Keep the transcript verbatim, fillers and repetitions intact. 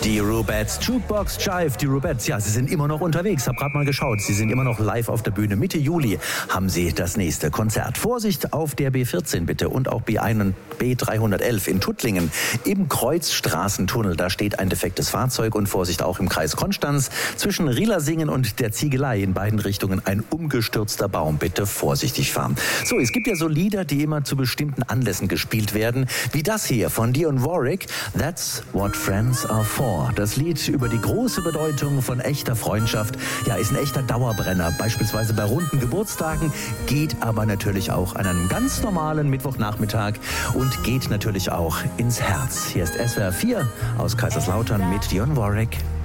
Die Rubettes, Jukebox Jive, die Rubettes, ja, sie sind immer noch unterwegs, hab grad mal geschaut, sie sind immer noch live auf der Bühne. Mitte Juli haben sie das nächste Konzert. Vorsicht auf der B vierzehn bitte und auch B dreihundertelf in Tuttlingen im Kreuzstraßentunnel. Da steht ein defektes Fahrzeug und Vorsicht auch im Kreis Konstanz zwischen Rielersingen und der Ziegelei in beiden Richtungen ein umgestürzter Baum. Bitte vorsichtig fahren. So, es gibt ja so Lieder, die immer zu bestimmten Anlässen gespielt werden, wie das hier von Dionne Warwick, That's What Friends Are For. Das Lied über die große Bedeutung von echter Freundschaft, ja, ist ein echter Dauerbrenner, beispielsweise bei runden Geburtstagen, geht aber natürlich auch an einem ganz normalen Mittwochnachmittag und geht natürlich auch ins Herz. Hier ist S W R vier aus Kaiserslautern mit Dionne Warwick.